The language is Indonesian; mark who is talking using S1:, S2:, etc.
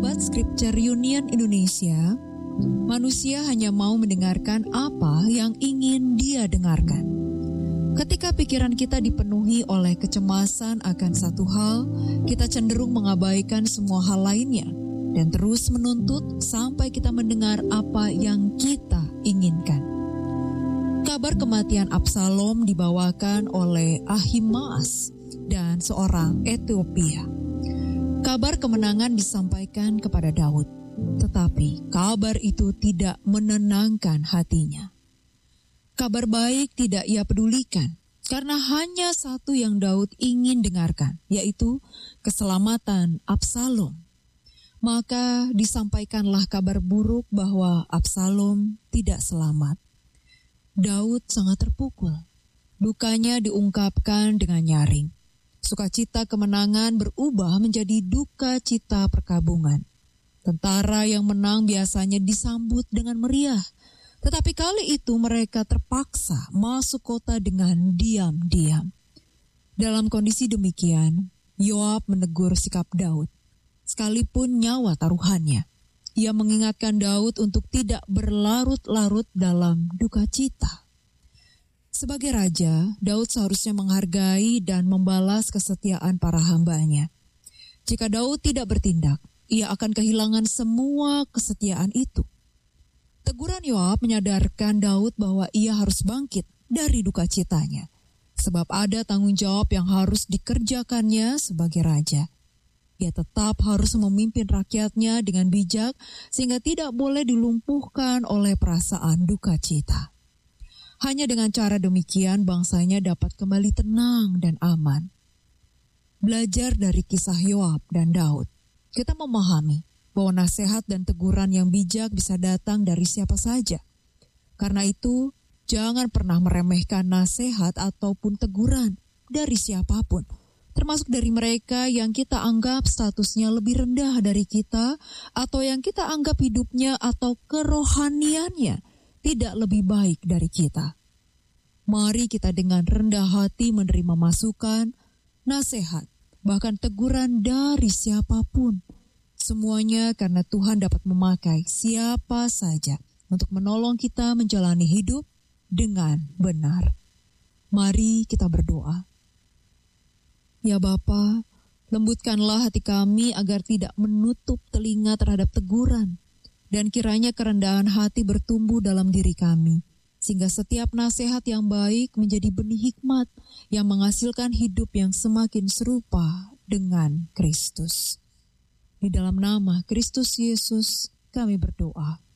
S1: Sahabat Scripture Union Indonesia, manusia hanya mau mendengarkan apa yang ingin dia dengarkan. Ketika pikiran kita dipenuhi oleh kecemasan akan satu hal, kita cenderung mengabaikan semua hal lainnya dan terus menuntut sampai kita mendengar apa yang kita inginkan. Kabar kematian Absalom dibawakan oleh Ahimaas dan seorang Etiopia. Kabar kemenangan disampaikan kepada Daud, tetapi kabar itu tidak menenangkan hatinya. Kabar baik tidak ia pedulikan, karena hanya satu yang Daud ingin dengarkan, yaitu keselamatan Absalom. Maka disampaikanlah kabar buruk bahwa Absalom tidak selamat. Daud sangat terpukul. Dukanya diungkapkan dengan nyaring. Sukacita kemenangan berubah menjadi duka cita perkabungan. Tentara yang menang biasanya disambut dengan meriah, tetapi kali itu mereka terpaksa masuk kota dengan diam-diam. Dalam kondisi demikian, Yoab menegur sikap Daud, sekalipun nyawa taruhannya. Ia mengingatkan Daud untuk tidak berlarut-larut dalam duka cita. Sebagai raja, Daud seharusnya menghargai dan membalas kesetiaan para hambanya. Jika Daud tidak bertindak, ia akan kehilangan semua kesetiaan itu. Teguran Yoab menyadarkan Daud bahwa ia harus bangkit dari duka citanya, sebab ada tanggung jawab yang harus dikerjakannya sebagai raja. Ia tetap harus memimpin rakyatnya dengan bijak, sehingga tidak boleh dilumpuhkan oleh perasaan duka cita. Hanya dengan cara demikian bangsanya dapat kembali tenang dan aman. Belajar dari kisah Yoab dan Daud, kita memahami bahwa nasihat dan teguran yang bijak bisa datang dari siapa saja. Karena itu, jangan pernah meremehkan nasihat ataupun teguran dari siapapun, termasuk dari mereka yang kita anggap statusnya lebih rendah dari kita, atau yang kita anggap hidupnya atau kerohaniannya tidak lebih baik dari kita. Mari kita dengan rendah hati menerima masukan, nasihat, bahkan teguran dari siapapun. Semuanya karena Tuhan dapat memakai siapa saja untuk menolong kita menjalani hidup dengan benar. Mari kita berdoa. Ya Bapa, lembutkanlah hati kami agar tidak menutup telinga terhadap teguran, dan kiranya kerendahan hati bertumbuh dalam diri kami, sehingga setiap nasihat yang baik menjadi benih hikmat yang menghasilkan hidup yang semakin serupa dengan Kristus. Di dalam nama Kristus Yesus kami berdoa.